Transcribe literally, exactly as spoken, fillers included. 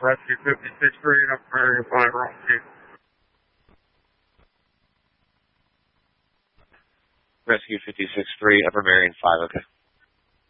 Rescue fifty-six three and up Marion five, wrong two. Rescue fifty-six three, Upper Marion five, okay.